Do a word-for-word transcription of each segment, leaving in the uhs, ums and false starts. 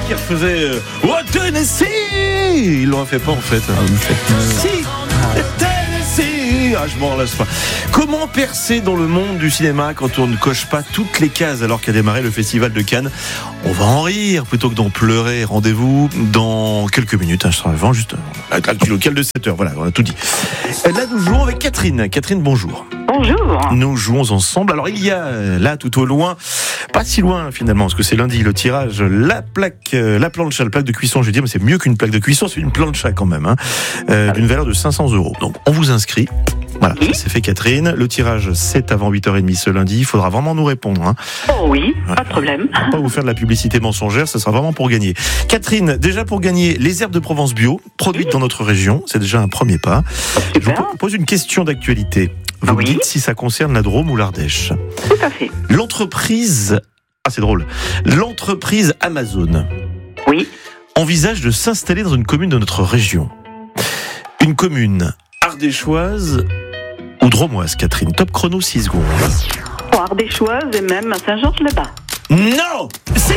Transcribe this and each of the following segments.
qui refaisait euh, Oh Tennessee. Ils l'ont fait pas en fait. Ah, vous faites... Si Tennessee. Ah, je m'en relâche pas. Comment percer dans le monde du cinéma quand on ne coche pas toutes les cases alors qu'a démarré le festival de Cannes? On va en rire plutôt que d'en pleurer. Rendez-vous dans quelques minutes. Hein, je serai avant juste à l'actu local de sept heures. Voilà, on a tout dit. Là, nous jouons avec Catherine. Catherine, bonjour. Bonjour. Nous jouons ensemble. Alors il y a là tout au loin, pas si loin finalement, parce que c'est lundi, le tirage, la plaque, euh, la plancha, la plaque de cuisson. Je vais dire, mais c'est mieux qu'une plaque de cuisson, c'est une plancha quand même, hein, euh, d'une valeur de cinq cents euros. Donc on vous inscrit. Voilà, oui. C'est fait Catherine. Le tirage, c'est avant huit heures trente ce lundi. Il faudra vraiment nous répondre. Hein. Oh oui, ouais. Pas de problème. On va pas vous faire de la publicité mensongère, ce sera vraiment pour gagner. Catherine, déjà pour gagner les herbes de Provence bio, produites oui. dans notre région, c'est déjà un premier pas. Super. Je vous pose une question d'actualité. Vous oui. me dites si ça concerne la Drôme ou l'Ardèche. Tout à fait. L'entreprise, ah c'est drôle, l'entreprise Amazon oui. envisage de s'installer dans une commune de notre région. Une commune ardéchoise ou drômoise, Catherine. Top chrono, six secondes. Oh, ardéchoise et même à Saint-Georges-le-Bas. Non. Si.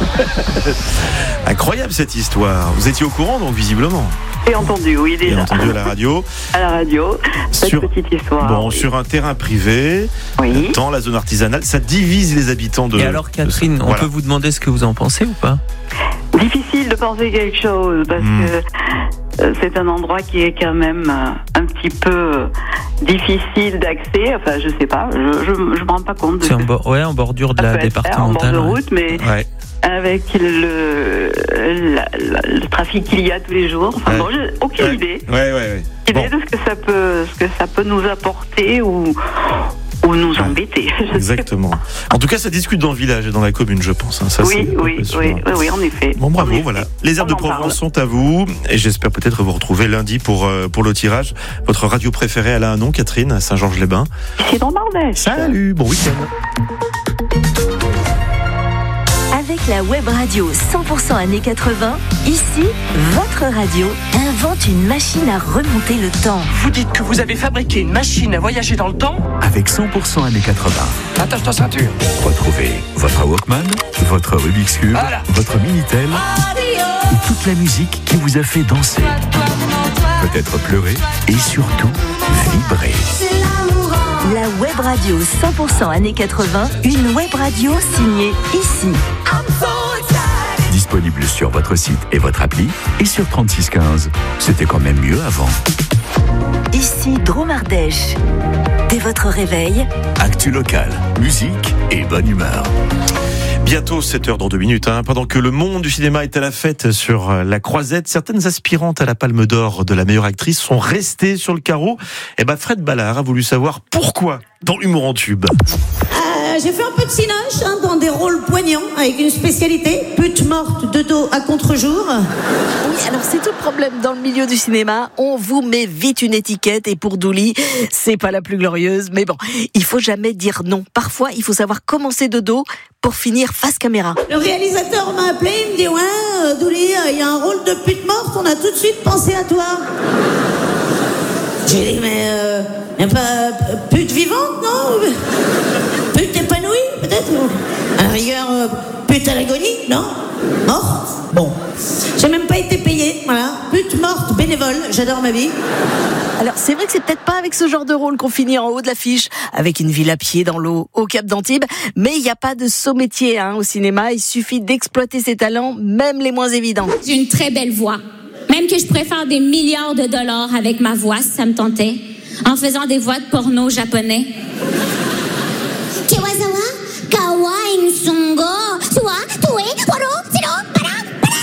Incroyable cette histoire. Vous étiez au courant donc visiblement. J'ai entendu, oui déjà. J'ai entendu à la radio. À la radio, cette sur, petite histoire. Bon, oui. sur un terrain privé, oui. dans la zone artisanale, ça divise les habitants de... Et alors Catherine, de... on voilà. peut vous demander ce que vous en pensez ou pas? Difficile de penser quelque chose parce mmh. que euh, c'est un endroit qui est quand même euh, un petit peu euh, difficile d'accès. Enfin, je sais pas, je je, je me rends pas compte. De c'est en, bo- ouais, en bordure de la départementale. En bord de route, ouais. mais ouais. avec le, la, la, le trafic qu'il y a tous les jours. Enfin, ouais. bon, j'ai aucune ouais. idée. Ouais, ouais, ouais. Idée Bon. de ce que ça peut, ce que ça peut nous apporter ou. ou nous embêter. Ouais, exactement. En tout cas, ça discute dans le village et dans la commune, je pense. Hein. Ça, oui, oui, oui, oui, oui, en effet. Bon, bravo, effet. voilà. Les herbes de Provence sont à vous et j'espère peut-être vous retrouver lundi pour, euh, pour le tirage. Votre radio préférée, elle a un nom, Catherine, à Saint-Georges-les-Bains. Ici dans Bardèche. Salut, bon week-end. Avec la web radio cent pour cent années quatre-vingts, ici, votre radio invente une machine à remonter le temps. Vous dites que vous avez fabriqué une machine à voyager dans le temps? Avec cent pour cent années quatre-vingts. Attache ta ceinture. Retrouvez votre Walkman, votre Rubik's Cube, voilà. votre Minitel et toute la musique qui vous a fait danser, peut-être pleurer et surtout vibrer. La web radio cent pour cent années quatre-vingts, une web radio signée ici. Disponible sur votre site et votre appli et sur trente-six quinze. C'était quand même mieux avant. Ici Drôme Ardèche. Dès votre réveil, actu local, musique et bonne humeur. Bientôt sept heures dans deux minutes, hein, pendant que le monde du cinéma est à la fête sur la Croisette, certaines aspirantes à la Palme d'Or de la meilleure actrice sont restées sur le carreau. Et ben Fred Ballard a voulu savoir pourquoi dans l'humour en tube. Euh, j'ai fait un peu de cinoche hein, dans des rôles poignants avec une spécialité, pute morte de dos à contre-jour. Oui, alors c'est tout le problème dans le milieu du cinéma. On vous met vite une étiquette et pour Douli, c'est pas la plus glorieuse. Mais bon, il faut jamais dire non. Parfois, il faut savoir commencer de dos pour finir face caméra. Le réalisateur m'a appelé, il me dit « Ouais, euh, Douli, il y a un rôle de pute morte, on a tout de suite pensé à toi. » J'ai dit « Mais, euh, y a pas pute vivante, non? Pute épanouie, peut-être? À la rigueur, euh, pute à l'agonie, non? Morte? Bon. J'ai même pas été payée, voilà. Pute morte, bénévole, j'adore ma vie. » Alors c'est vrai que c'est peut-être pas avec ce genre de rôle qu'on finit en haut de l'affiche, avec une ville à pied dans l'eau au Cap d'Antibes, mais il n'y a pas de saut métier hein, au cinéma, il suffit d'exploiter ses talents, même les moins évidents. J'ai une très belle voix, même que je pourrais faire des milliards de dollars avec ma voix si ça me tentait, en faisant des voix de porno japonais. Kiwazawa, kawaii sungo, suwa, tue, waro, sino, para, para.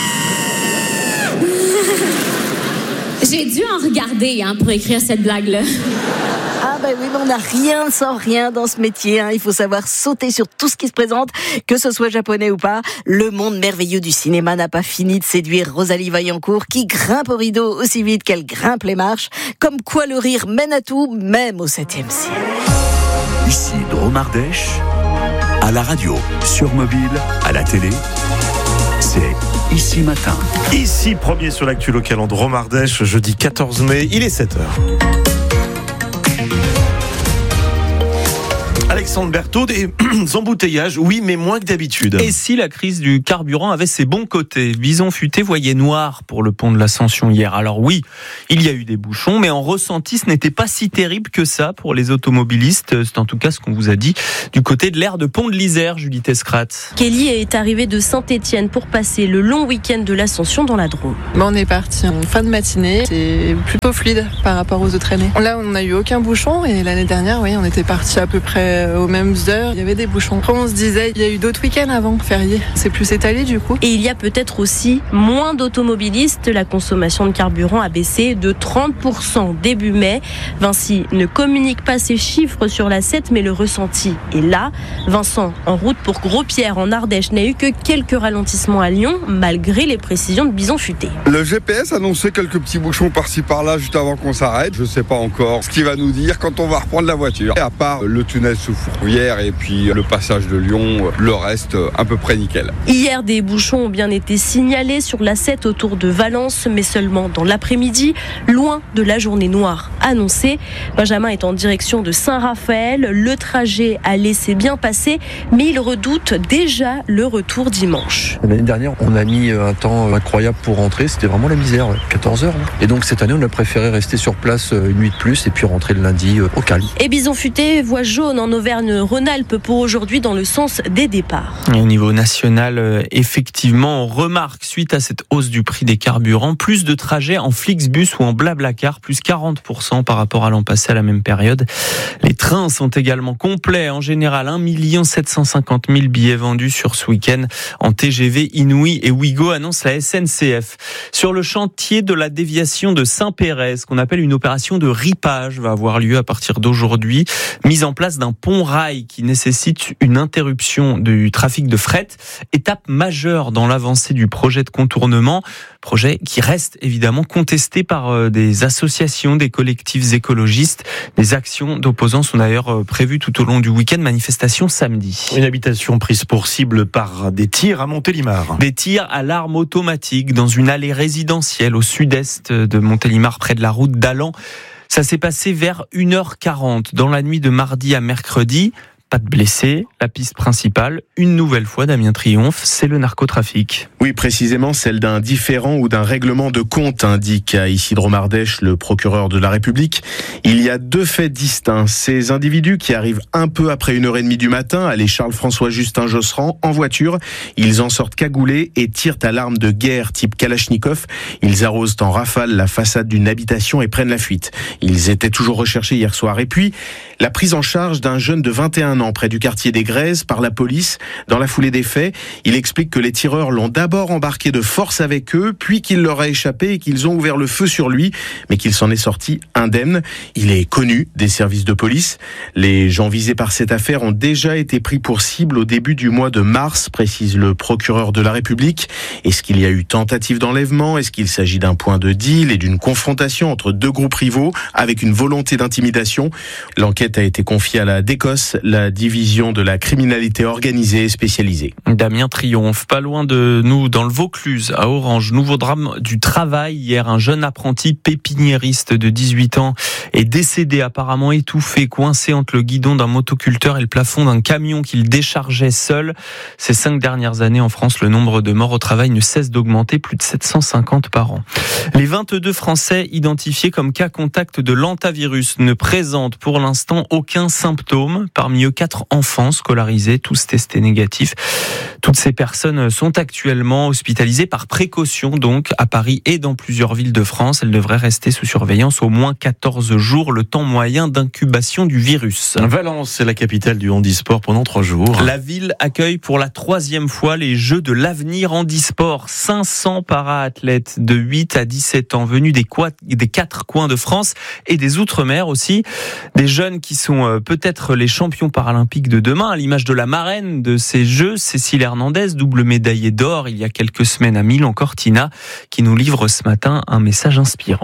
J'ai dû en regarder hein, pour écrire cette blague-là. Ah ben oui, mais on n'a rien sans rien dans ce métier. Hein. Il faut savoir sauter sur tout ce qui se présente, que ce soit japonais ou pas. Le monde merveilleux du cinéma n'a pas fini de séduire Rosalie Vaillancourt, qui grimpe au rideau aussi vite qu'elle grimpe les marches. Comme quoi le rire mène à tout, même au septième ciel. Ici Drôme Ardèche, à la radio, sur mobile, à la télé, c'est Ici Matin. Ici, premier sur l'actu local en Drôme Ardèche, jeudi quatorze mai, il est sept heures. Alexandre Berthaud, des embouteillages, oui, mais moins que d'habitude. Et si la crise du carburant avait ses bons côtés ? Bison Futé voyait noir pour le pont de l'Ascension hier. Alors oui, il y a eu des bouchons, mais en ressenti, ce n'était pas si terrible que ça pour les automobilistes. C'est en tout cas ce qu'on vous a dit du côté de l'aire de Pont de l'Isère, Julie Tescrat. Kelly est arrivée de Saint-Étienne pour passer le long week-end de l'Ascension dans la Drôme. Bon, on est parti en fin de matinée, c'est plutôt fluide par rapport aux autres années. Là, on n'a eu aucun bouchon et l'année dernière, oui, on était parti à peu près aux mêmes heures. Il y avait des bouchons. Après, on se disait, il y a eu d'autres week-ends avant, fériés. C'est plus étalé du coup. Et il y a peut-être aussi moins d'automobilistes. La consommation de carburant a baissé de trente pour cent début mai. Vinci ne communique pas ses chiffres sur la sept, mais le ressenti est là. Vincent, en route pour Gros-Pierre en Ardèche, n'a eu que quelques ralentissements à Lyon, malgré les précisions de Bison Futé. Le G P S annonçait quelques petits bouchons par-ci par-là juste avant qu'on s'arrête. Je ne sais pas encore ce qu'il va nous dire quand on va reprendre la voiture. Et à part le tunnel sous Fourvière et puis le passage de Lyon, le reste à peu près nickel. Hier, des bouchons ont bien été signalés sur l'A sept autour de Valence, mais seulement dans l'après-midi, loin de la journée noire annoncée. Benjamin est en direction de Saint-Raphaël. Le trajet allait s'est bien passé, mais il redoute déjà le retour dimanche. L'année dernière, on a mis un temps incroyable pour rentrer. C'était vraiment la misère, quatorze heures. Et donc cette année, on a préféré rester sur place une nuit de plus et puis rentrer le lundi au calme. Et Bison Futé voit jaune en Auvergne-Rhône-Alpes pour aujourd'hui dans le sens des départs. Et au niveau national, effectivement, on remarque, suite à cette hausse du prix des carburants, plus de trajets en Flixbus ou en Blablacar, plus quarante pour cent par rapport à l'an passé à la même période. Les trains sont également complets. En général, un million sept cent cinquante mille billets vendus sur ce week-end en T G V, Inouï et Ouigo, annonce la S N C F. Sur le chantier de la déviation de Saint-Péret, ce qu'on appelle une opération de ripage va avoir lieu à partir d'aujourd'hui. Mise en place d'un pont-rail qui nécessite une interruption du trafic de fret. Étape majeure dans l'avancée du projet de contournement. Projet qui reste évidemment contesté par des associations, des collectifs écologistes. Des actions d'opposants sont d'ailleurs prévues tout au long du week-end. Manifestation samedi. Une habitation prise pour cible par des tirs à Montélimar. Des tirs à l'arme automatique dans une allée résidentielle au sud-est de Montélimar, près de la route d'Allan. Ça s'est passé vers une heure quarante dans la nuit de mardi à mercredi. Pas de blessés. La piste principale, une nouvelle fois, Damien Triomphe, c'est le narcotrafic. Oui, précisément celle d'un différend ou d'un règlement de compte, indique à Isidro Mardèche, le procureur de la République. Il y a deux faits distincts. Ces individus qui arrivent un peu après une heure et demie du matin, allez Charles-François Justin Josserand, en voiture, ils en sortent cagoulés et tirent à l'arme de guerre type Kalachnikov. Ils arrosent en rafale la façade d'une habitation et prennent la fuite. Ils étaient toujours recherchés hier soir. Et puis, la prise en charge d'un jeune de vingt et un ans près du quartier des Grèzes par la police. Dans la foulée des faits, il explique que les tireurs l'ont d'abord embarqué de force avec eux, puis qu'il leur a échappé et qu'ils ont ouvert le feu sur lui, mais qu'il s'en est sorti indemne. Il est connu des services de police. Les gens visés par cette affaire ont déjà été pris pour cible au début du mois de mars, précise le procureur de la République. Est-ce qu'il y a eu tentative d'enlèvement ? Est-ce qu'il s'agit d'un point de deal et d'une confrontation entre deux groupes rivaux avec une volonté d'intimidation ? L'enquête a été confiée à la DECOS, la division de la criminalité organisée spécialisée. Damien Triomphe, pas loin de nous, dans le Vaucluse, à Orange. Nouveau drame du travail. Hier, un jeune apprenti pépiniériste de dix-huit ans est décédé, apparemment étouffé, coincé entre le guidon d'un motoculteur et le plafond d'un camion qu'il déchargeait seul. Ces cinq dernières années, en France, le nombre de morts au travail ne cesse d'augmenter, plus de sept cent cinquante par an. Les vingt-deux Français identifiés comme cas contact de l'hantavirus ne présentent pour l'instant aucun symptôme. Parmi eux, quatre enfants scolarisés, tous testés négatifs. Toutes ces personnes sont actuellement hospitalisées par précaution, donc, à Paris et dans plusieurs villes de France. Elles devraient rester sous surveillance au moins quatorze jours, le temps moyen d'incubation du virus. Valence, c'est la capitale du handisport pendant trois jours. La ville accueille pour la troisième fois les Jeux de l'avenir handisport. cinq cents para-athlètes de huit à dix-sept ans venus des, quoi, des quatre coins de France et des Outre-mer aussi. Des jeunes qui sont peut-être les champions paralympiques de demain, à l'image de la marraine de ces Jeux, Cécile Hernandez, double médaillée d'or il y a quelques semaines à Milan Cortina, qui nous livre ce matin un message inspirant.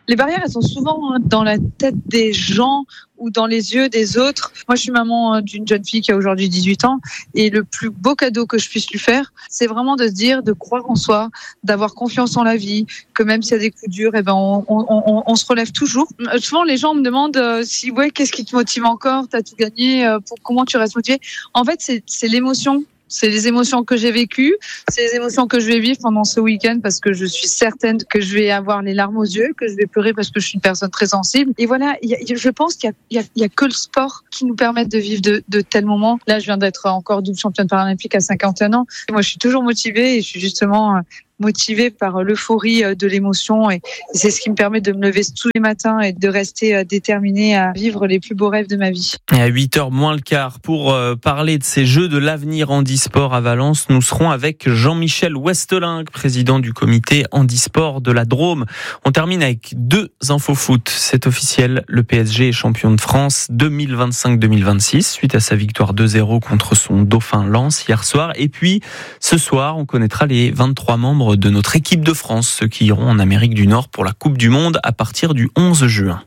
Les barrières, elles sont souvent dans la tête des gens ou dans les yeux des autres. Moi, je suis maman d'une jeune fille qui a aujourd'hui dix-huit ans et le plus beau cadeau que je puisse lui faire, c'est vraiment de se dire, de croire en soi, d'avoir confiance en la vie, que même s'il y a des coups durs, eh ben, on, on, on, on se relève toujours. Souvent, les gens me demandent euh, si, ouais, qu'est-ce qui te motive encore? T'as tout gagné, euh, pour, comment tu restes motivé? En fait, c'est, c'est l'émotion. C'est les émotions que j'ai vécues, c'est les émotions que je vais vivre pendant ce week-end parce que je suis certaine que je vais avoir les larmes aux yeux, que je vais pleurer parce que je suis une personne très sensible. Et voilà, y a, je pense qu'il y a, y, a, y a que le sport qui nous permet de vivre de, de tels moments. Là, je viens d'être encore double championne paralympique à cinquante et un ans. Et moi, je suis toujours motivée et je suis justement motivée par l'euphorie de l'émotion et c'est ce qui me permet de me lever tous les matins et de rester déterminée à vivre les plus beaux rêves de ma vie. Et à huit heures moins le quart, pour parler de ces Jeux de l'avenir handisport à Valence, nous serons avec Jean-Michel Westeling, président du comité handisport de la Drôme. On termine avec deux infos foot. C'est officiel, le P S G est champion de France deux mille vingt-cinq deux mille vingt-six suite à sa victoire deux zéro contre son dauphin Lens hier soir. Et puis, ce soir, on connaîtra les vingt-trois membres de notre équipe de France, ceux qui iront en Amérique du Nord pour la Coupe du Monde à partir du onze juin.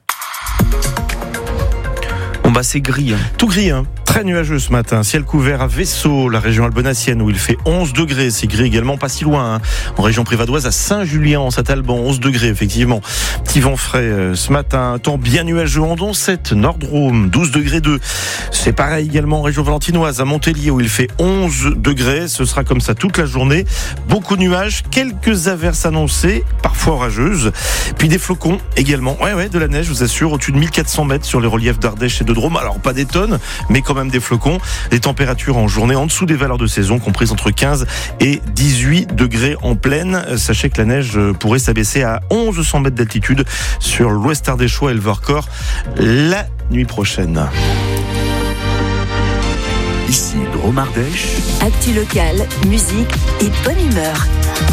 Bon bah c'est gris. Hein. Tout gris, hein. Très nuageux ce matin, ciel couvert à Vaisseau, la région albonacienne où il fait onze degrés, c'est gris également pas si loin, hein. En région privadoise à Saint-Julien, en Saint-Alban, onze degrés effectivement. Petit vent frais euh, ce matin, temps bien nuageux en Doncette, Nord-Drôme, douze degrés deux. C'est pareil également en région valentinoise à Montpellier où il fait onze degrés, ce sera comme ça toute la journée. Beaucoup de nuages, quelques averses annoncées, parfois orageuses, puis des flocons également. Ouais ouais, de la neige, je vous assure, au-dessus de mille quatre cents mètres sur les reliefs d'Ardèche et de Drôme. Alors pas des tonnes, mais quand même des flocons. Les températures en journée en dessous des valeurs de saison, comprises entre quinze et dix-huit degrés en pleine. Sachez que la neige pourrait s'abaisser à onze cents mètres d'altitude sur l'ouest ardéchois et le Vercors la nuit prochaine. Ici Drôme Ardèche. Actu locale, musique et bonne humeur.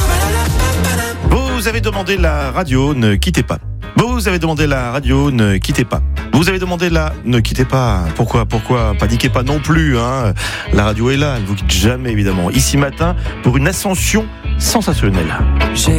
Vous avez demandé la radio, ne quittez pas. Vous avez demandé la radio, ne quittez pas. Vous avez demandé la, ne quittez pas. Pourquoi, pourquoi, paniquez pas non plus, hein. La radio est là, elle vous quitte jamais évidemment. Ici matin pour une ascension sensationnelle.